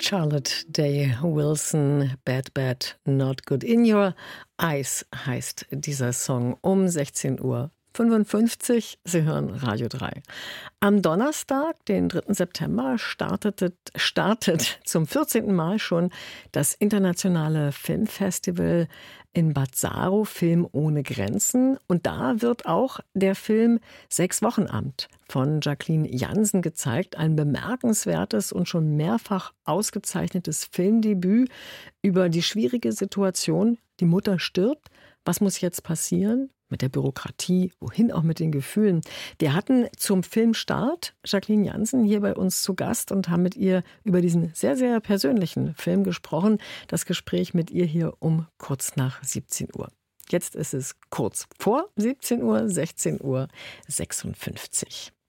Charlotte Day Wilson, Bad, Bad, Not Good. In Your Eyes heißt dieser Song um 16:55 Uhr. Sie hören Radio 3. Am Donnerstag, den 3. September, startet zum 14. Mal schon das internationale Filmfestival in Bad Saro, Film ohne Grenzen. Und da wird auch der Film 6-Wochenamt von Jacqueline Jansen gezeigt. Ein bemerkenswertes und schon mehrfach ausgezeichnetes Filmdebüt über die schwierige Situation. Die Mutter stirbt. Was muss jetzt passieren? Mit der Bürokratie, wohin auch mit den Gefühlen. Wir hatten zum Filmstart Jacqueline Jansen hier bei uns zu Gast und haben mit ihr über diesen sehr, sehr persönlichen Film gesprochen. Das Gespräch mit ihr hier um kurz nach 17 Uhr. Jetzt ist es kurz vor 17 Uhr, 16:56 Uhr.